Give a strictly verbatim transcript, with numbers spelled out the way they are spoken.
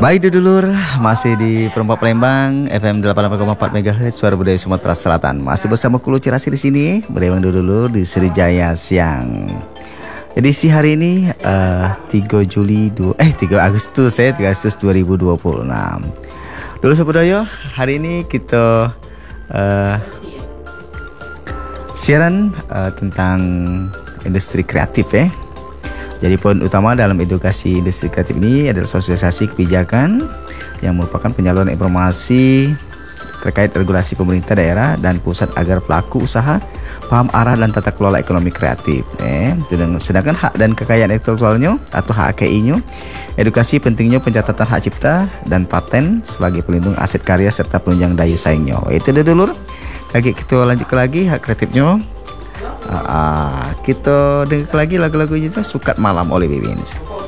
Baik dulur, masih di Perempat Palembang F M delapan puluh delapan koma empat megahertz Suara Budaya Sumatera Selatan. Masih bersama Kulu Cirasi di sini, beremang dulur di Sriwijaya Siang. Edisi hari ini uh, tiga Juli dua, eh tiga Agustus ya, tiga Agustus dua ribu dua puluh enam. Dulur Sobodoyo, hari ini kita uh, siaran uh, tentang industri kreatif ya. Jadi poin utama dalam edukasi industri kreatif ini adalah sosialisasi kebijakan yang merupakan penyaluran informasi terkait regulasi pemerintah daerah dan pusat agar pelaku usaha paham arah dan tata kelola ekonomi kreatif. Eh, sedangkan hak dan kekayaan intelektualnya atau H K I-nya, edukasi pentingnya pencatatan hak cipta dan paten sebagai pelindung aset karya serta penunjang daya saingnya. Itu deh dulur. Lagi kita lanjut ke lagi hak kreatifnya. Uh, kita dengar lagi lagu-lagu itu Sukat Malam oleh B B N.